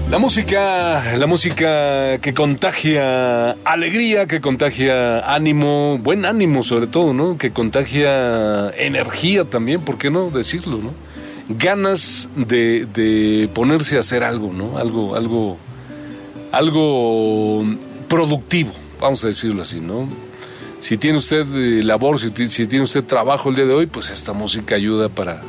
La música que contagia alegría, que contagia ánimo, buen ánimo sobre todo, ¿no? Que contagia energía también, ¿por qué no decirlo, no? Ganas de ponerse a hacer algo, ¿no? Algo productivo, vamos a decirlo así, ¿no? Si tiene usted labor, si tiene usted trabajo el día de hoy, pues esta música ayuda para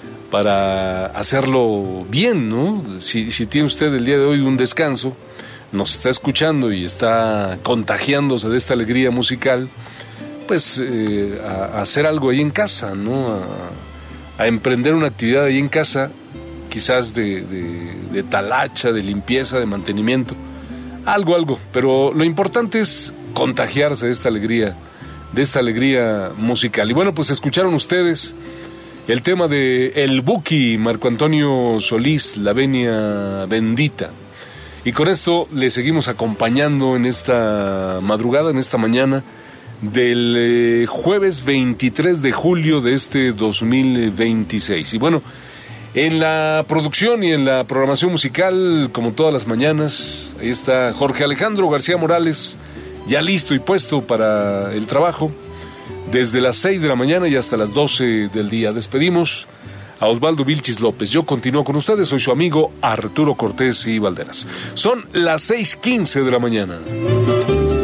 hacerlo bien, ¿no? Si tiene usted el día de hoy un descanso, nos está escuchando y está contagiándose de esta alegría musical, pues a hacer algo ahí en casa, ¿no? A emprender una actividad ahí en casa, quizás de talacha, de limpieza, de mantenimiento, algo, pero lo importante es contagiarse de esta alegría musical. Y bueno, pues escucharon ustedes el tema de El Buki, Marco Antonio Solís, La Venia Bendita. Y con esto le seguimos acompañando en esta madrugada, en esta mañana del jueves 23 de julio de este 2026. Y bueno, en la producción y en la programación musical, como todas las mañanas, ahí está Jorge Alejandro García Morales, ya listo y puesto para el trabajo. Desde las 6 de la mañana y hasta las 12 del día. Despedimos a Osvaldo Vilchis López. Yo continúo con ustedes, soy su amigo Arturo Cortés y Valderas. Son las 6:15 de la mañana.